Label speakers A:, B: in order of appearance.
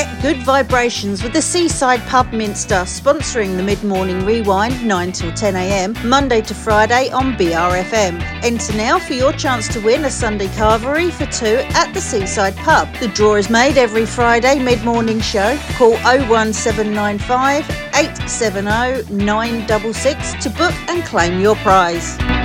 A: Get good vibrations with the Seaside Pub Minster, sponsoring the Mid-Morning Rewind 9 till 10 a.m, Monday to Friday on BRFM. Enter now for your chance to win a Sunday carvery for two at the Seaside Pub. The draw is made every Friday mid-morning show. Call 01795 870 966 to book and claim your prize.